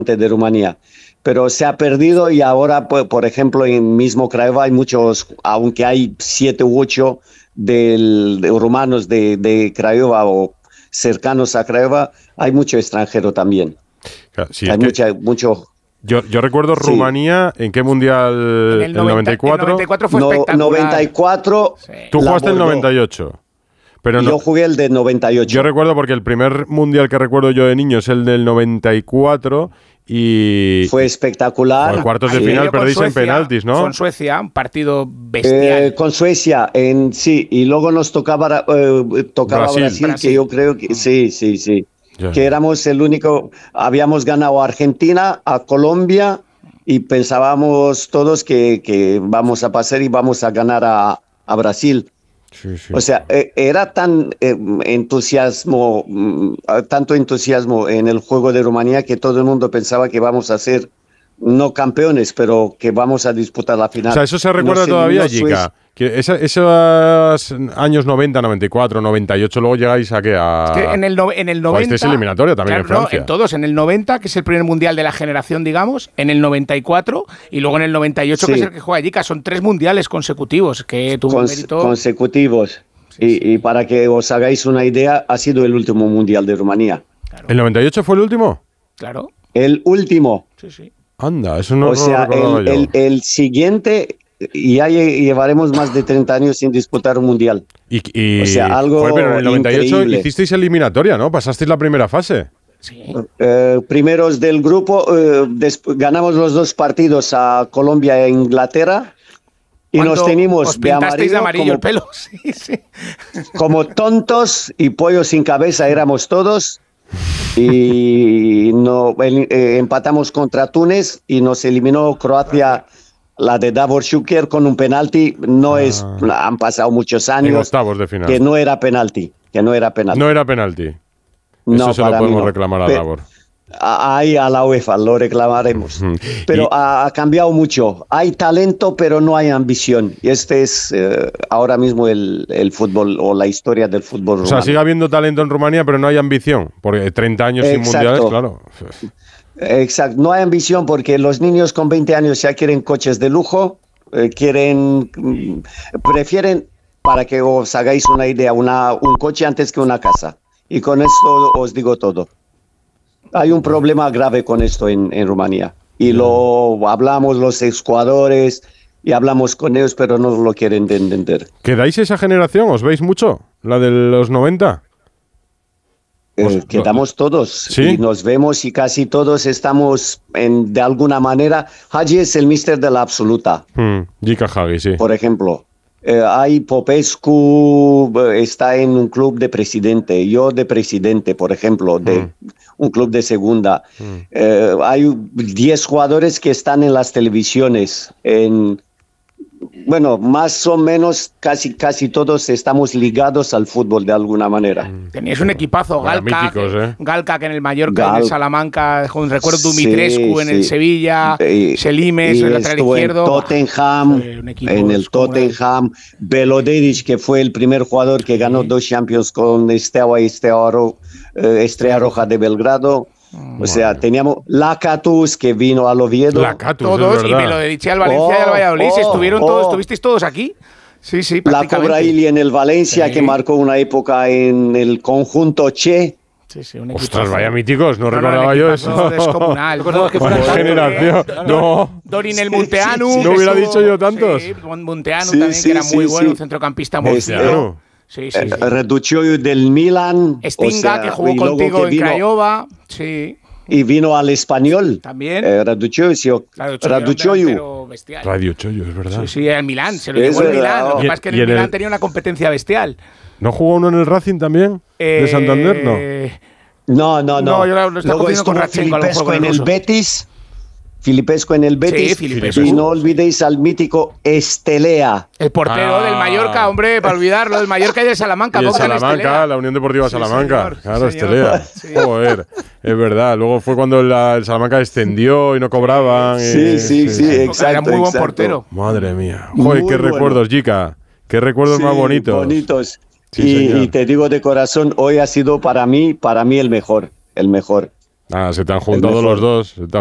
de Rumanía. Pero se ha perdido y ahora, por ejemplo, en mismo Craiova hay muchos, aunque hay 7 u 8 de rumanos de Craiova o cercanos a Craiova, hay mucho extranjero también. Claro, sí, hay mucho. Yo recuerdo Rumanía, ¿en qué mundial? En el 94. El 94 fue espectacular. 94. Sí. Tú jugaste el 98. Pero yo jugué el del 98. Yo recuerdo porque el primer mundial que recuerdo yo de niño es el del 94 y... Fue espectacular. Por cuartos de final perdéis en penaltis, ¿no? Con Suecia, un partido bestial. Con Suecia, sí. Y luego nos tocaba Brasil, que yo creo que sí. Ya. Que éramos el único... Habíamos ganado a Argentina, a Colombia y pensábamos todos que vamos a pasar y vamos a ganar a Brasil. Sí. O sea, era tanto entusiasmo en el juego de Rumanía que todo el mundo pensaba que vamos a ser no campeones, pero que vamos a disputar la final. O sea, eso se recuerda todavía, Jica. Que esos años 90, 94, 98, luego llegáis a qué? Es que en el 90... Esta eliminatoria también, claro, en Francia. No, en todos. En el 90, que es el primer mundial de la generación, digamos. En el 94 y luego en el 98, que es el que juega Jica. Son 3 mundiales consecutivos que tuvo mérito. Consecutivos. Y para que os hagáis una idea, ha sido el último mundial de Rumanía. Claro. ¿El 98 fue el último? Claro. El último. Sí. Anda, eso no lo recordaba yo. El siguiente... Y ya llevaremos más de 30 años sin disputar un mundial. O sea, algo pero en el 98 increíble. Hicisteis eliminatoria, ¿no? Pasasteis la primera fase. Sí. Primeros del grupo, ganamos los 2 partidos a Colombia e Inglaterra y nos teníamos de amarillo el pelo. Sí. Como tontos y pollos sin cabeza éramos todos. Y empatamos contra Túnez y nos eliminó Croacia. La de Davor Šuker con un penalti, han pasado muchos años. En octavos de final. Que no era penalti. No era penalti. Eso se lo podemos reclamar a Davor. Ahí a la UEFA lo reclamaremos. Pero ha cambiado mucho. Hay talento, pero no hay ambición. Y este es ahora mismo el fútbol o la historia del fútbol rumano. O sea, sigue habiendo talento en Rumanía, pero no hay ambición. Porque 30 años sin mundiales, claro. Exacto, no hay ambición porque los niños con 20 años ya quieren coches de lujo, prefieren, para que os hagáis una idea, un coche antes que una casa. Y con esto os digo todo. Hay un problema grave con esto en Rumanía. Y lo hablamos los exjugadores y hablamos con ellos, pero no lo quieren entender. ¿Quedáis esa generación? ¿Os veis mucho? ¿La de los 90? Quedamos todos, ¿sí? Y nos vemos y casi todos estamos de alguna manera. Hagi es el míster de la absoluta. Jica Hagi, sí. Por ejemplo, hay Popescu, está en un club de presidente, yo de presidente, por ejemplo, de un club de segunda. Hay 10 jugadores que están en las televisiones, bueno, más o menos casi todos estamos ligados al fútbol de alguna manera. Teníais un equipazo, Galca, que en el Mallorca, en el Salamanca, recuerdo Dumitrescu en el Sevilla, Selimes, el lateral izquierdo. En el Tottenham, Belodedic, que fue el primer jugador que ganó 2 Champions con Estrella Roja de Belgrado. O sea, teníamos Lacatus, que vino al Oviedo. Todos, y me lo dediché al Valencia y al Valladolid. ¿Estuvisteis todos aquí? Sí, prácticamente. La Cobraili en el Valencia, que marcó una época en el conjunto Che. Sí, ostras, vaya míticos, no recordaba yo eso. Descomunal. Generación. No. Dorin el Munteanu. No hubiera dicho yo tantos. Sí, Munteanu también, que era muy bueno, un centrocampista muy bueno. Reducioiu del Milan. Stinga, que jugó contigo en Craiova. Sí. Y vino al Español. También. Raducioiu. Raducioiu, es verdad. Sí, el Milán. Se lo llevó el Milán. Lo que pasa es que en el Milán tenía una competencia bestial. ¿No jugó uno en el Racing también? ¿De Santander? No. No, yo lo estaba confundiendo con Filipescu en el Betis. Filipescu en el Betis. Sí, y no olvidéis al mítico Estelea. El portero del Mallorca, hombre, para olvidarlo, del Mallorca y del Salamanca. Y el Salamanca, la Unión Deportiva Salamanca. Señor, claro, Estelea. Joder, es verdad. Luego fue cuando el Salamanca descendió y no cobraban. Sí, exacto. Era muy buen portero. Madre mía. Joder, qué recuerdos, Jica. Qué recuerdos más bonitos. Y te digo de corazón, hoy ha sido para mí el mejor. Se te han juntado los dos.